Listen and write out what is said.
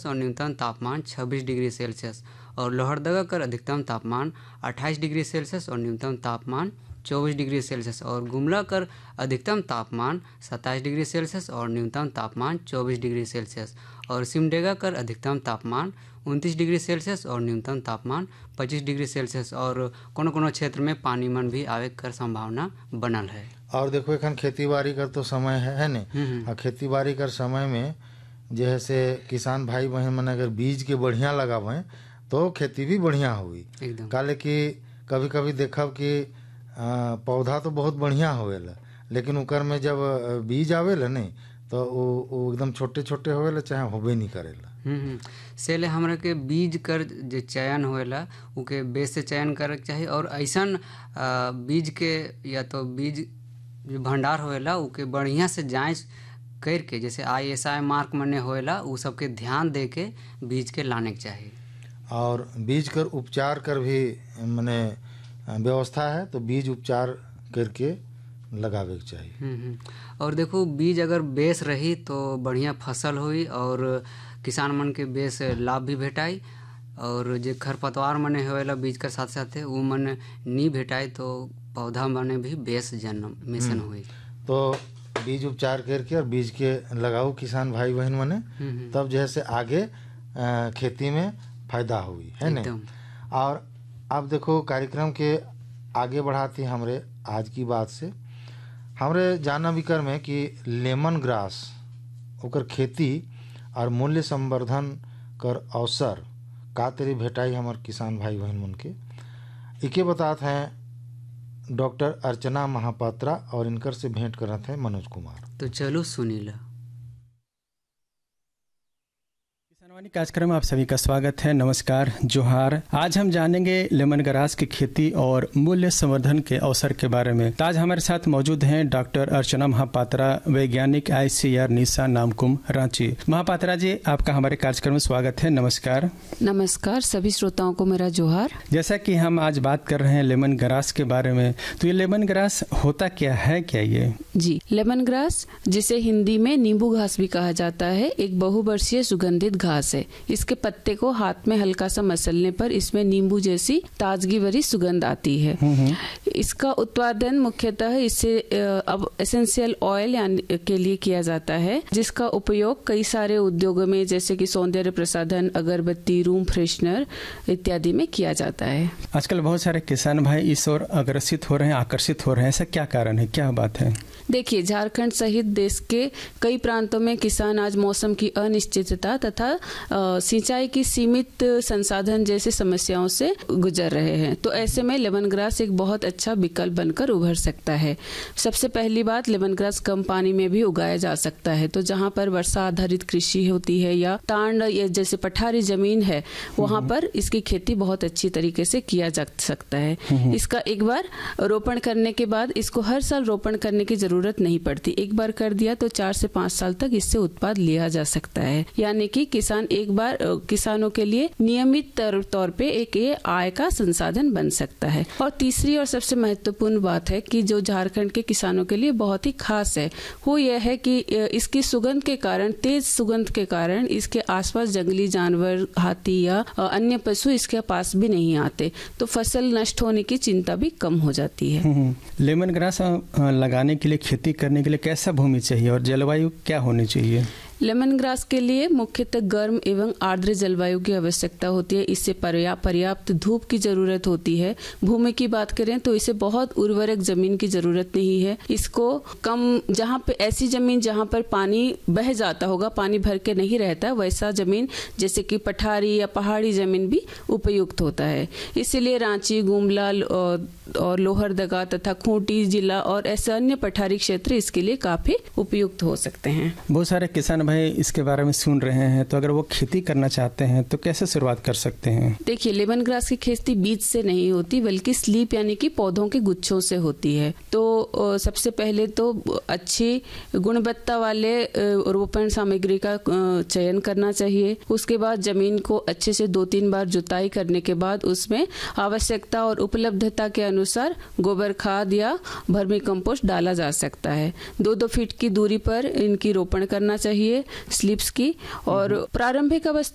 Celsius और न्यूनतम तापमान 26 डिग्री सेल्सियस। और लोहरदगा कर अधिकतम तापमान 28 डिग्री सेल्सियस और न्यूनतम तापमान 24 डिग्री सेल्सियस। और गुमला कर अधिकतम तापमान 27 डिग्री सेल्सियस और न्यूनतम तापमान 24 डिग्री सेल्सियस। और सिमडेगा कर अधिकतम तापमान 29 डिग्री सेल्सियस और न्यूनतम तापमान 25 डिग्री सेल्सियस। और कोनो कोनो क्षेत्र में पानी मन भी आवे कर संभावना बनल है। और देखो एखन खेती बाड़ी कर तो समय है ने, और खेती बाड़ी कर समय में जैसे किसान भाई बहन मन अगर बीज के बढ़िया लगावें तो खेती भी बढ़िया हुई। काले कि कभी कभी देखब कि पौधा तो बहुत बढ़िया होवेला, लेकिन उकर में जब बीज आवेला नहीं तो वो एकदम छोटे छोटे होवेला, चाहे होबे नहीं करेला। सेले हमरा के बीज कर जो चयन होएला उके बेस से चयन करे चाहिए। और ऐसन बीज के या तो बीज भंडार होएला उके बढ़िया से जांच करके, जैसे ISI मार्क मने होएला उ सबके ध्यान दे के बीज के लाने के चाहिए। और बीज कर उपचार कर भी मने व्यवस्था है, तो बीज उपचार करके लगावे के चाहिए। और देखो बीज अगर बेस रही तो बढ़िया फसल हुई और किसान मन के बेस लाभ भी भेटाई। और जो खरपतवार मने होएला बीज के साथ साथ वो मन नहीं भेटाई तो पौधा मने भी बेस जन्म मिशन हुई। तो बीज उपचार करके और बीज के लगाओ किसान भाई बहन मने, तब जैसे आगे खेती में फायदा हुई है नहीं। और अब देखो कार्यक्रम के आगे बढ़ाती हमरे आज की बात से हमरे जाना विकर में कि लेमन ग्रास ओकर खेती और मूल्य संवर्धन कर अवसर का तेरी भेटाई हमार किसान भाई बहन मन के इके बताते हैं डॉक्टर अर्चना महापात्रा और इनकर से भेंट करते हैं मनोज कुमार। तो चलो सुनीला। कार्यक्रम में आप सभी का स्वागत है। नमस्कार, जोहार। आज हम जानेंगे लेमन ग्रास की खेती और मूल्य संवर्धन के अवसर के बारे में। आज हमारे साथ मौजूद हैं डॉक्टर अर्चना महापात्रा, वैज्ञानिक ICAR निशा नामकुम, रांची। महापात्रा जी, आपका हमारे कार्यक्रम में स्वागत है। नमस्कार। नमस्कार, सभी श्रोताओं को मेरा जोहार। जैसा कि हम आज बात कर रहे हैं लेमन ग्रास के बारे में, तो ये लेमन ग्रास होता क्या है, क्या ये? जी, लेमन ग्रास जिसे हिंदी में नींबू घास भी कहा जाता है, एक बहुवर्षीय सुगंधित घास है। इसके पत्ते को हाथ में हल्का सा मसलने पर इसमें नींबू जैसी ताजगी भरी सुगंध आती है। इसका उत्पादन मुख्यतः इससे अब एसेंशियल ऑयल के लिए किया जाता है, जिसका उपयोग कई सारे उद्योगों में जैसे कि सौंदर्य प्रसाधन, अगरबत्ती, रूम फ्रेशनर इत्यादि में किया जाता है। आजकल बहुत सारे किसान भाई इस ओर अग्रसित हो रहे हैं, आकर्षित हो रहे हैं, ऐसा क्या कारण है, क्या बात है? देखिए, झारखंड सहित देश के कई प्रांतों में किसान आज मौसम की अनिश्चितता तथा सिंचाई की सीमित संसाधन जैसी समस्याओं से गुजर रहे हैं। तो ऐसे में लेमन ग्रास एक बहुत अच्छा विकल्प बनकर उभर सकता है। सबसे पहली बात, लेमन ग्रास कम पानी में भी उगाया जा सकता है। तो जहाँ पर वर्षा आधारित कृषि होती है या तांड या जैसे पठारी जमीन है, वहाँ पर इसकी खेती बहुत अच्छी तरीके से किया जा सकता है। इसका एक बार रोपण करने के बाद इसको हर साल रोपण करने की जरूरत नहीं पड़ती। एक बार कर दिया तो 4 से 5 साल तक इससे उत्पाद लिया जा सकता है। यानी कि किसान एक बार किसानों के लिए नियमित तौर पे एक ये आय का संसाधन बन सकता है। और तीसरी और सबसे महत्वपूर्ण बात है कि जो झारखंड के किसानों के लिए बहुत ही खास है, वो यह है कि इसकी सुगंध के कारण, तेज सुगंध के कारण इसके आसपास जंगली जानवर, हाथी या अन्य पशु इसके पास भी नहीं आते, तो फसल नष्ट होने की चिंता भी कम हो जाती है। लेमन ग्रास लगाने के लिए, खेती करने के लिए कैसा भूमि चाहिए और जलवायु क्या होनी चाहिए? लेमन ग्रास के लिए मुख्यतः गर्म एवं आर्द्र जलवायु की आवश्यकता होती है। इससे पर्याप्त धूप की जरूरत होती है। भूमि की बात करें तो इसे बहुत उर्वरक जमीन की जरूरत नहीं है। इसको कम, जहाँ पे ऐसी जमीन जहाँ पर पानी बह जाता होगा, पानी भर के नहीं रहता, वैसा जमीन जैसे कि पठारी या पहाड़ी जमीन भी उपयुक्त होता है। इसीलिए रांची, गुमला और लोहरदगा तथा खूंटी जिला और ऐसे अन्य पठारी क्षेत्र इसके लिए काफी उपयुक्त हो सकते हैं। बहुत सारे किसान भाई इसके बारे में सुन रहे हैं, तो अगर वो खेती करना चाहते हैं तो कैसे शुरुआत कर सकते हैं? देखिए, लेमन ग्रास की खेती बीज से नहीं होती बल्कि स्लीप यानी कि पौधों के गुच्छों से होती है। तो सबसे पहले तो अच्छी गुणवत्ता वाले रोपण सामग्री का चयन करना चाहिए। उसके बाद जमीन को अच्छे से 2-3 बार जुताई करने के बाद उसमें आवश्यकता और उपलब्धता के अनुसार गोबर खाद या वर्मी कंपोस्ट डाला जा सकता है। 2-2 फीट की दूरी पर इनकी रोपण करना चाहिए स्लिप्स की। और प्रारंभिक अवस्था